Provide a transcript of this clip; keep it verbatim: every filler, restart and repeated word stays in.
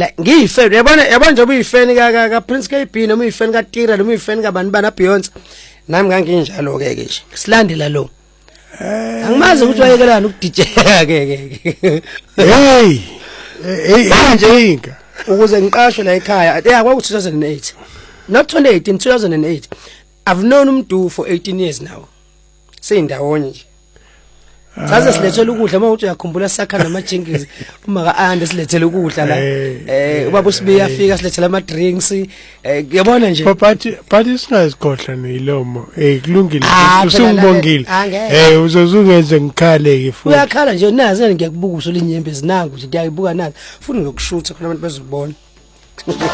like ngiyifan yabona yabona nje ubuyifan ka ka Prince K B noma uyifan ka Tira noma uyifan ka bani bana Beyonce nami nganginjalo ke ke nje silandela lo angimazi ukuthi wayekelana uku D J ke ke hey hey manje inka ukuze ngiqashwe la ekhaya yeah kwaku two thousand eight not twenty eighteen two thousand eight I've known umdu for eighteen years now sindawonye nje saze silethela ukudla mawuthi uyakhumbula sakha namajingizi uma ka ande silethela ukudla la eh ubaba usibe yafika silethela ama drinks uyabona nje but but isingazikhohla neyilomo eh kulungile usungibongile eh uzozungenze ngikhale ke futhi uyakhala nje nazi ngiyakubuka usulinyembe zinangu nje ngiyayibuka nazi futhi ngiyokushutha khona abantu bezobona